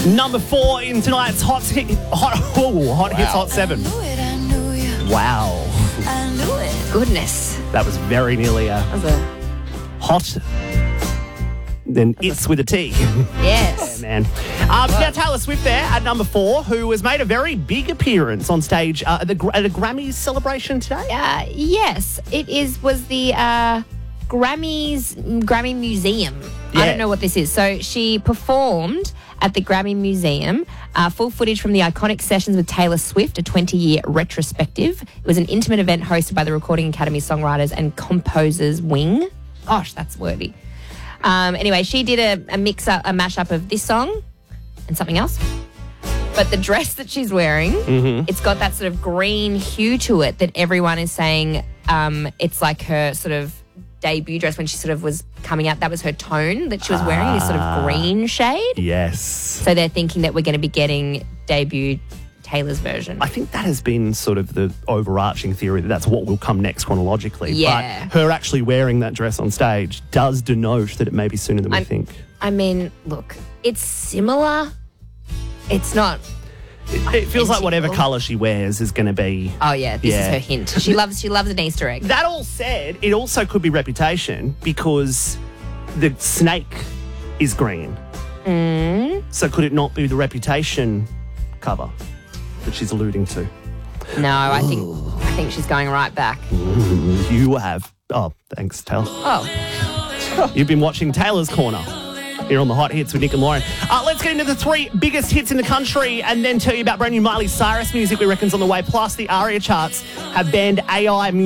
Number 4 in tonight's Hot Hits Hot 7. Wow. I knew it. Goodness. That was very nearly That was a... hot. Then it's with a T. Yes. Man. Now, Taylor Swift there at number 4, who has made a very big appearance on stage at a Grammys celebration today. Yes. Was the Grammy Museum. Yeah. I don't know what this is. So she performed at the Grammy Museum, full footage from the iconic sessions with Taylor Swift, a 20-year retrospective. It was an intimate event hosted by the Recording Academy Songwriters and Composers Wing. Gosh, that's wordy. Anyway, she did a mashup of this song and something else. But the dress that she's wearing, it's got that sort of green hue to it that everyone is saying it's like her sort of debut dress when she sort of was coming out. That was her tone that she was wearing, this sort of green shade. Yes. So they're thinking that we're going to be getting debut Taylor's version. I think that has been sort of the overarching theory that that's what will come next chronologically. Yeah. But her actually wearing that dress on stage does denote that it may be sooner than we think. I mean, look, it's similar. It's not... It feels like whatever colour she wears is going to be... Oh, yeah, this is her hint. She loves an Easter egg. That all said, it also could be reputation because the snake is green. So could it not be the reputation cover that she's alluding to? No, I think she's going right back. You have... Oh, thanks, Tal. Oh. You've been watching Taylor's Corner here on the Hot Hits with Nick and Lauren. Let's get into the 3 biggest hits in the country and then tell you about brand new Miley Cyrus music we reckon's on the way. Plus, the ARIA charts have banned AI music.